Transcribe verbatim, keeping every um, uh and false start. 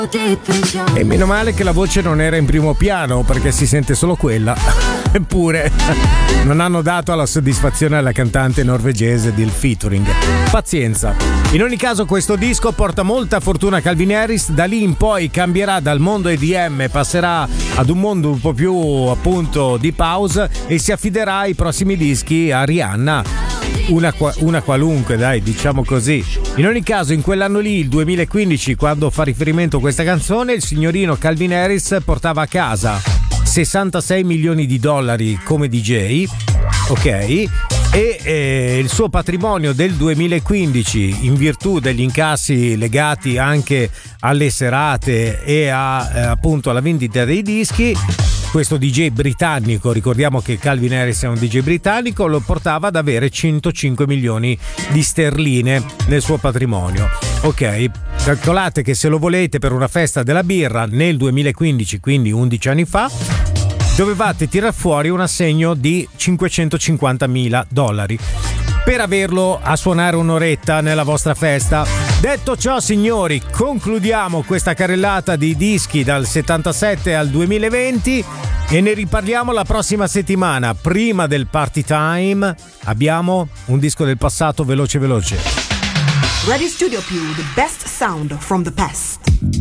E meno male che la voce non era in primo piano, perché si sente solo quella. Eppure non hanno dato la soddisfazione alla cantante norvegese del featuring. Pazienza. In ogni caso questo disco porta molta fortuna a Calvin Harris. Da lì in poi cambierà dal mondo E D M, passerà ad un mondo un po' più appunto di house e si affiderà ai prossimi dischi a Rihanna. Una, una qualunque, dai, diciamo così. In ogni caso, in quell'anno lì, il duemilaquindici, quando fa riferimento a questa canzone, il signorino Calvin Harris portava a casa sessantasei milioni di dollari come D J, ok? E eh, il suo patrimonio del duemilaquindici, in virtù degli incassi legati anche alle serate e a, eh, appunto alla vendita dei dischi, questo D J britannico, ricordiamo che Calvin Harris è un D J britannico, lo portava ad avere centocinque milioni di sterline nel suo patrimonio. Ok, calcolate che se lo volete per una festa della birra nel duemilaquindici, quindi undici anni fa, dovevate tirar fuori un assegno di cinquecentocinquantamila dollari per averlo a suonare un'oretta nella vostra festa. Detto ciò, signori, concludiamo questa carrellata di dischi dal settantasette al duemilaventi e ne riparliamo la prossima settimana. Prima del party time abbiamo un disco del passato veloce veloce. Radio Studio Più, the best sound from the past.